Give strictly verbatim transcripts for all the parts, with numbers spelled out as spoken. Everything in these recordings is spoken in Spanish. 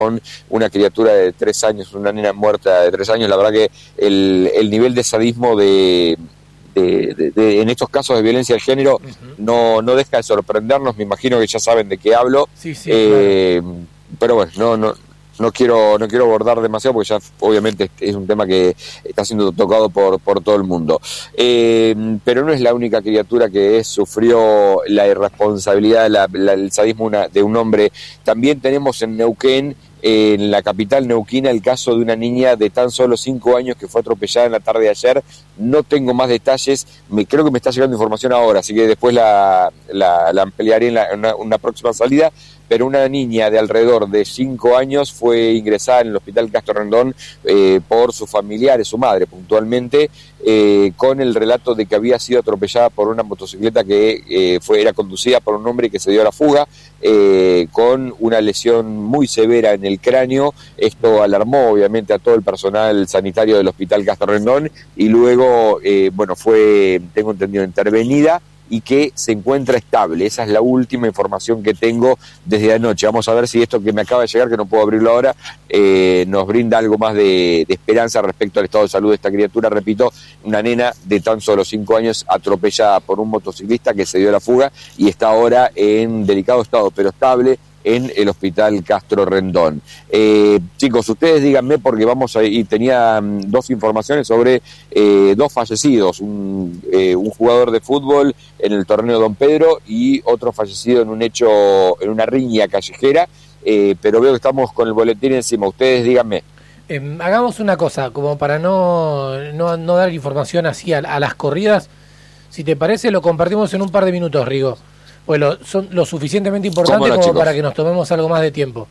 con una criatura de tres años, una nena muerta de tres años. La verdad que el, el nivel de sadismo de, de, de, de en estos casos de violencia de género uh-huh. no, no deja de sorprendernos. Me imagino que ya saben de qué hablo. Sí, sí, eh, claro. Pero bueno, no, no, no quiero, no quiero abordar demasiado porque ya obviamente es un tema que está siendo tocado por, por todo el mundo. Eh, pero no es la única criatura que es, sufrió la irresponsabilidad, la, la, el sadismo una, de un hombre. También tenemos en Neuquén, en la capital neuquina, el caso de una niña de tan solo cinco años que fue atropellada en la tarde de ayer. No tengo más detalles, me, creo que me está llegando información ahora, así que después la, la, la ampliaré en, la, en una, una próxima salida. Pero una niña de alrededor de cinco años fue ingresada en el hospital Castro Rendón eh, por sus familiares, su madre puntualmente, eh, con el relato de que había sido atropellada por una motocicleta que eh, fue, era conducida por un hombre que se dio a la fuga, eh, con una lesión muy severa en el cráneo. Esto alarmó obviamente a todo el personal sanitario del hospital Castro Rendón y luego, eh, bueno, fue, tengo entendido, intervenida y que se encuentra estable. Esa es la última información que tengo desde anoche. Vamos a ver si esto que me acaba de llegar, que no puedo abrirlo ahora, eh, nos brinda algo más de, de esperanza respecto al estado de salud de esta criatura. Repito, una nena de tan solo cinco años atropellada por un motociclista que se dio a la fuga y está ahora en delicado estado, pero estable, en el hospital Castro Rendón. Eh, chicos, ustedes díganme, porque vamos a ir, tenía um, dos informaciones sobre eh, dos fallecidos, un, eh, un jugador de fútbol en el torneo Don Pedro y otro fallecido en un hecho, en una riña callejera, eh, pero veo que estamos con el boletín encima. Ustedes díganme. Eh, hagamos una cosa, como para no, no, no dar información así a, a las corridas, si te parece lo compartimos en un par de minutos, Rigo. Bueno, son lo suficientemente importantes no, como chicos? para que nos tomemos algo más de tiempo.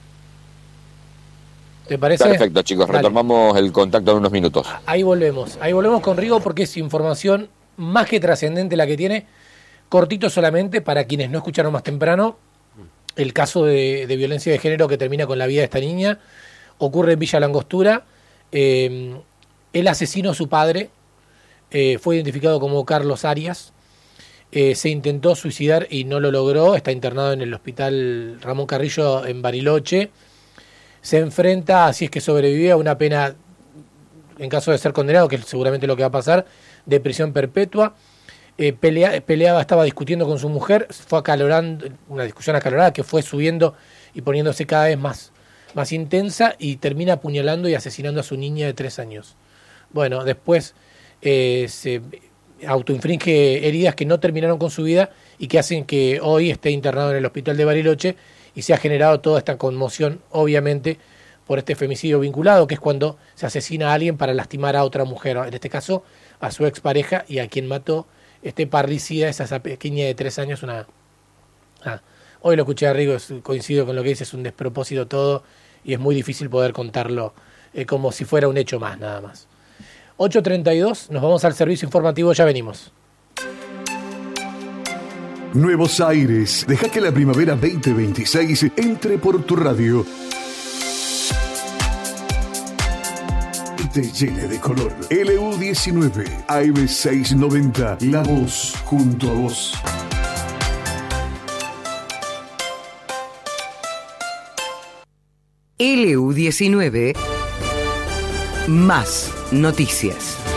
¿Te parece? Perfecto, chicos. Dale. Retomamos el contacto en unos minutos. Ahí volvemos. Ahí volvemos con Rigo porque es información más que trascendente la que tiene. Cortito solamente para quienes no escucharon más temprano. El caso de, de violencia de género que termina con la vida de esta niña ocurre en Villa Langostura. Eh, el asesino, su padre, eh, fue identificado como Carlos Arias. Eh, se intentó suicidar y no lo logró, está internado en el hospital Ramón Carrillo en Bariloche. Se enfrenta, si es que sobrevive, a una pena, en caso de ser condenado, que es seguramente lo que va a pasar, de prisión perpetua. Eh, pelea, peleaba, estaba discutiendo con su mujer, fue acalorando, una discusión acalorada que fue subiendo y poniéndose cada vez más, más intensa y termina apuñalando y asesinando a su niña de tres años. Bueno, después eh, se autoinfringe heridas que no terminaron con su vida y que hacen que hoy esté internado en el hospital de Bariloche y se ha generado toda esta conmoción, obviamente, por este femicidio vinculado, que es cuando se asesina a alguien para lastimar a otra mujer, en este caso a su expareja y a quien mató este parricida, esa pequeña de tres años, una... Ah, hoy lo escuché a Rigo, coincido con lo que dice, es un despropósito todo y es muy difícil poder contarlo eh, como si fuera un hecho más, nada más. ocho treinta y dos, nos vamos al servicio informativo, ya venimos. Nuevos Aires, deja que la primavera veinte veintiséis entre por tu radio y te llene de color. L U diecinueve, A M seiscientos noventa, la voz junto a vos. L U diecinueve, más noticias.